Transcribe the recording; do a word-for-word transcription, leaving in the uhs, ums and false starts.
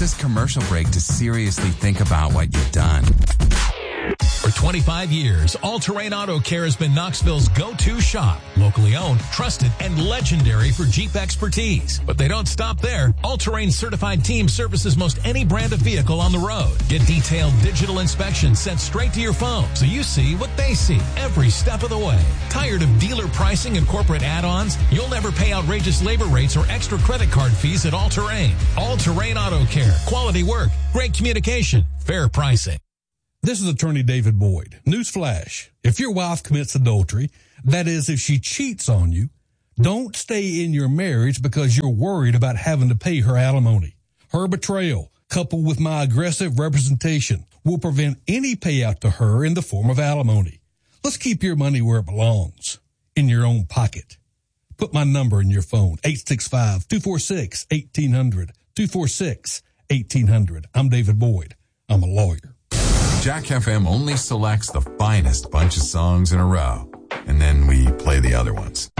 this commercial break to seriously think about what you've done. For twenty-five years, All Terrain Auto Care has been Knoxville's go-to shop. Locally owned, trusted, and legendary for Jeep expertise. But they don't stop there. All Terrain certified team services most any brand of vehicle on the road. Get detailed digital inspections sent straight to your phone so you see what they see every step of the way. Tired of dealer pricing and corporate add-ons? You'll never pay outrageous labor rates or extra credit card fees at All Terrain. All Terrain Auto Care. Quality work, great communication, fair pricing. This is Attorney David Boyd. Newsflash. If your wife commits adultery, that is, if she cheats on you, don't stay in your marriage because you're worried about having to pay her alimony. Her betrayal, coupled with my aggressive representation, will prevent any payout to her in the form of alimony. Let's keep your money where it belongs, in your own pocket. Put my number in your phone, eight six five, two four six, one eight zero zero, two four six, one eight zero zero. I'm David Boyd. I'm a lawyer. Jack F M only selects the finest bunch of songs in a row, and then we play the other ones.